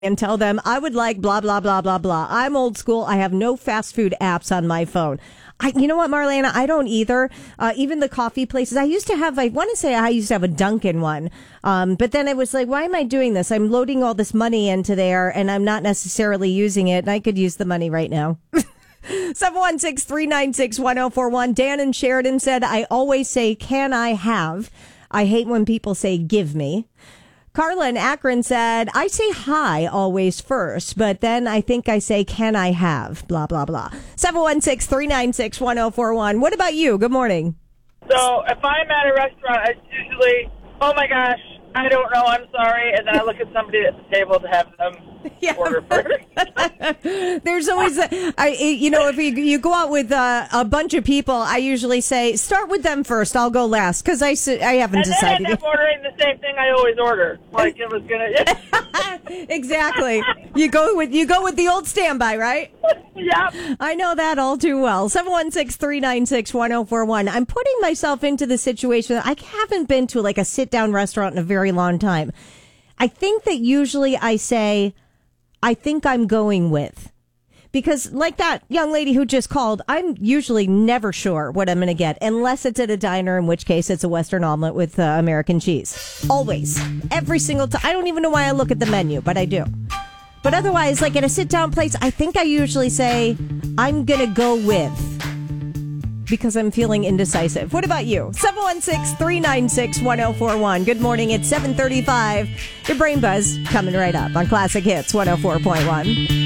and tell them I would like blah, blah, blah, blah, blah. I'm old school. I have no fast food apps on my phone. You know what, Marlena? I don't either. Even the coffee places. I used to have a Dunkin' one. But then it was like, why am I doing this? I'm loading all this money into there and I'm not necessarily using it. And I could use the money right now. 716-396-1041. Dan in Sheridan said, I always say, can I have? I hate when people say, give me. Carla in Akron said, I say hi always first, but then I think I say, can I have? Blah, blah, blah. 716-396-1041. What about you? Good morning. So if I'm at a restaurant, it's usually, oh my gosh, I don't know, I'm sorry. And then I look at somebody at the table to have them order first. There's always, if you go out with a bunch of people, I usually say, start with them first. I'll go last because I haven't decided. And then I end up ordering the same thing I always order. Like it was going to. Exactly. You go with the old standby, right? Yep. I know that all too well. 716-396-1041. I'm putting myself into the situation. I haven't been to like a sit-down restaurant in a very long time. I think that usually I say, I think I'm going with. Because like that young lady who just called, I'm usually never sure what I'm going to get. Unless it's at a diner, in which case it's a Western omelet with American cheese. Always. Every single time. I don't even know why I look at the menu, but I do. But otherwise, like at a sit-down place, I think I usually say, I'm going to go with. Because I'm feeling indecisive. What about you? 716-396-1041. Good morning. It's 7:35. Your Brain Buzz coming right up on Classic Hits 104.1.